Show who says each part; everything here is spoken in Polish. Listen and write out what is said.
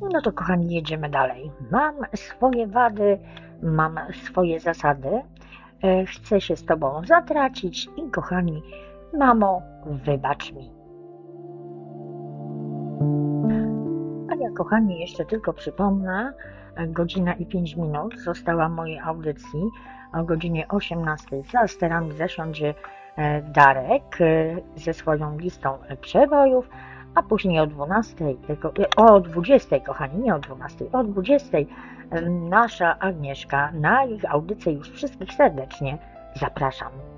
Speaker 1: No to kochani, jedziemy dalej. Mam swoje wady, mam swoje zasady. Chcę się z Tobą zatracić i kochani, mamo, wybacz mi. A ja kochani, jeszcze tylko przypomnę, godzina i 5 minut została mojej audycji. O godzinie 18 za sterami zasiądzie Darek ze swoją listą przebojów, a później o 12, o 20, kochani, nie o 12, o 20 nasza Agnieszka. Na ich audycję już wszystkich serdecznie zapraszam.